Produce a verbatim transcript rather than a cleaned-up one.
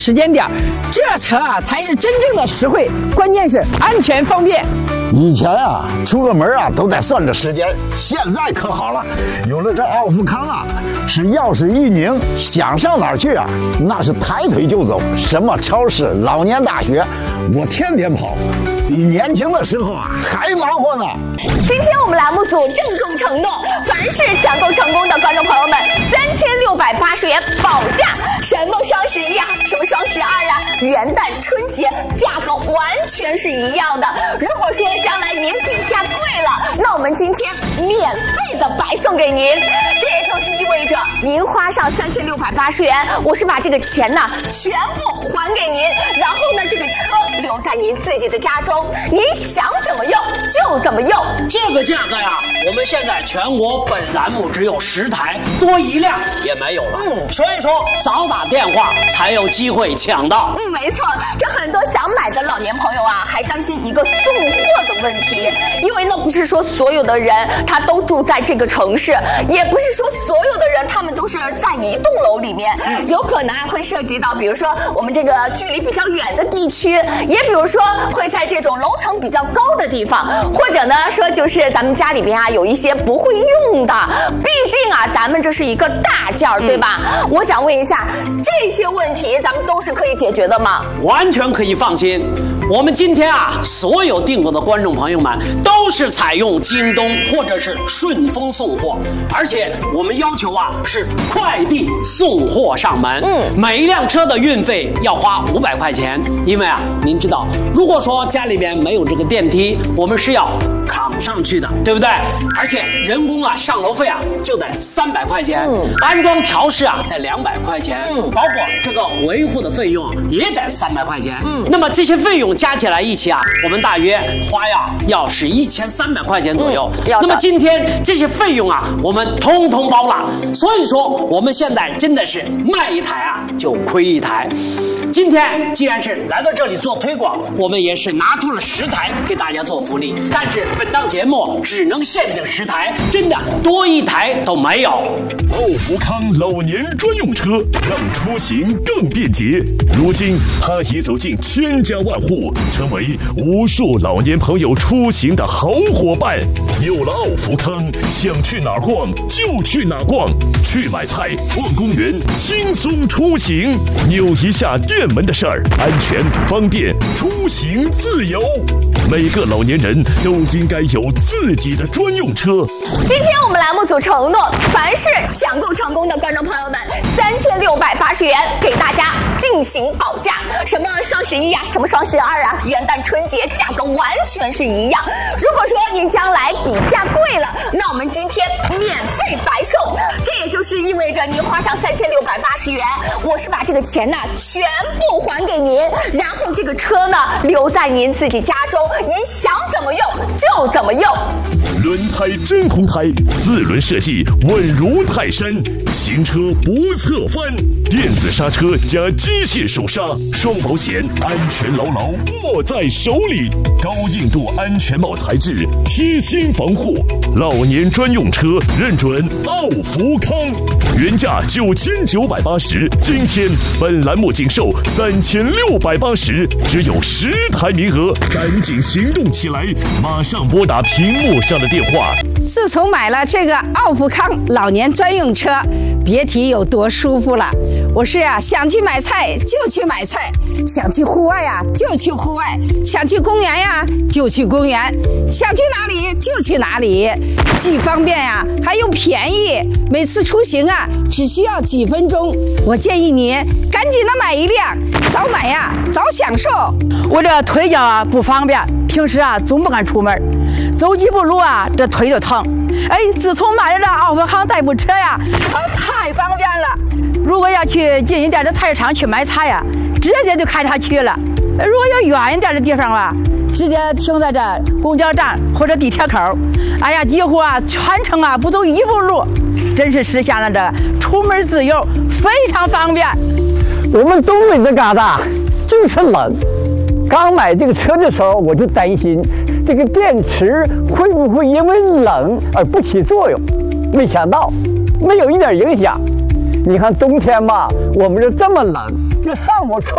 时间点，这车啊才是真正的实惠，关键是安全方便。 以前啊，出个门啊都得算着时间，现在可好了，有了这奥富康啊，是钥匙一拧，想上哪儿去啊，那是抬腿就走。什么超市、老年大学，我天天跑，比年轻的时候啊还忙活呢。 今天我们栏目组郑重承诺，凡是抢购成功的观众朋友们，三千六百八十元保价。什么双十一啊，什么双十二啊，元旦、春节，价格完全是一样的。如果说将来您比价贵了，那我们今天免费的白送给您。这也就是意味着您花上三千六百八十元，我是把这个钱呢全部还给您，然后呢这个车留在您自己的家中，您想怎么用就怎么用。 这个价格呀，我们现在全国本栏目只有十台，多一辆也没有了。嗯，所以说早打电话才有机会抢到。 嗯，没错，这很多想买的老年朋友啊，还担心一个送货的问题，因为呢不是说所有的人他都住在这个城市，也不是说所有的人他们都是在一栋楼里面，嗯、有可能会涉及到，比如说我们这个距离比较远的地区，也比如说会在这种楼层比较高的地方，或者呢说就是咱们家里边啊有一些不会用的，毕竟啊咱们这是一个大件儿，对吧？嗯、我想问一下，这些问题咱们都是可以解决的吗？ 完全可以放心。我们今天啊，所有订购的观众朋友们都是采用京东或者是顺丰送货，而且我们要求啊是快递送货上门。嗯，每一辆车的运费要花五百块钱，因为啊，您知道，如果说家里面没有这个电梯，我们是要扛上去的，对不对？而且人工啊上楼费啊就得三百块钱，嗯、安装调试啊得两百块钱，嗯、包括这个维护的费用也得三百块钱。嗯，那么这些费用加起来一起啊，我们大约花呀要是一千三百块钱左右。嗯、那么今天这些费用啊，我们通通包了。所以说，我们现在真的是卖一台啊就亏一台。今天既然是来到这里做推广，我们也是拿出了十台给大家做福利，但是本档节目只能限定十台，真的多一台都没有。 奥福康老年专用车，让出行更便捷。如今，它已走进千家万户，成为无数老年朋友出行的好伙伴。有了奥福康，想去哪儿逛就去哪儿逛，去买菜、逛公园，轻松出行。扭一下电门的事儿，安全方便，出行自由。每个老年人都应该有自己的专用车。 今天我们栏目组承诺，凡是抢购成功的观众朋友们，三千六百八十元给大家进行保价。什么双十一啊，什么双十二啊，元旦、春节，价格完全是一样。如果说您将来比价贵了，那我们今天免费白送。这也就是意味着您花上三千六百八十元，我是把这个钱呢全部还给您，然后这个车呢留在您自己家中，您想怎么用就怎么用。 轮胎真空胎，四轮设计稳如泰山，行车不侧翻，电子刹车加机械手刹，双保险，安全牢牢握在手里，高硬度安全帽材质，贴心防护，老年专用车认准奥福康，原价九千九百八十，今天本栏目仅售三千六百八十，只有十台名额，赶紧行动起来，马上拨打屏幕上的电话。 自从买了这个奥富康老年专用车，别提有多舒服了。我是呀、啊，想去买菜就去买菜，想去户外呀、啊、就去户外，想去公园呀、啊、就去公园，想去哪里就去哪里，既方便呀、啊、还又便宜。每次出行啊只需要几分钟。我建议你赶紧的买一辆，早买呀早享受。 我这腿脚啊不方便，平时啊总不敢出门，走几步路啊这腿就疼。哎，自从买了这奥富康代步车呀，啊太方便了。如果要去近一点的菜市场去买菜呀，直接就开它去了。如果要远一点的地方吧，直接停在这公交站或者地铁口，哎呀，几乎啊全程啊不走一步路，真是实现了这出门自由，非常方便。 我们东北这旮瘩就是冷，刚买这个车的时候我就担心这个电池会不会因为冷而不起作用，没想到没有一点影响。你看冬天吧，我们这这么冷，这上午吹